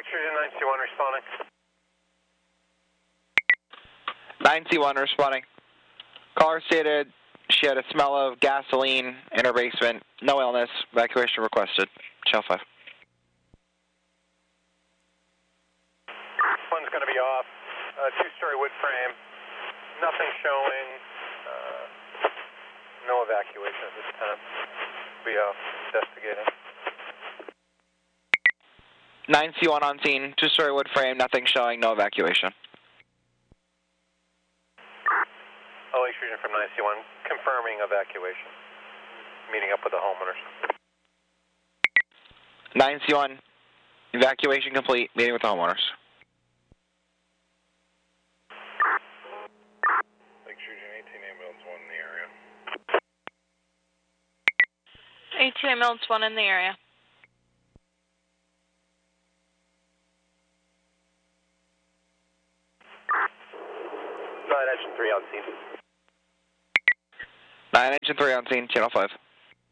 Lake Fusion 9C1 responding. 9C1 responding. Caller stated she had a smell of gasoline in her basement. No illness. Evacuation requested. Channel 5. One's going to be off. Two-story wood frame. Nothing showing. No evacuation at this time. We are investigating. 9C1 on scene. Two-story wood frame. Nothing showing. No evacuation. Lake Fusion from 9C1, confirming evacuation. Meeting up with the homeowners. 9C1, evacuation complete. Meeting with the homeowners. Lake Fusion, 18 ambulance 1 in the area. 18 ambulance 1 in the area. 9 Engine 3 on scene. 9 Engine 3 on scene. Channel 5.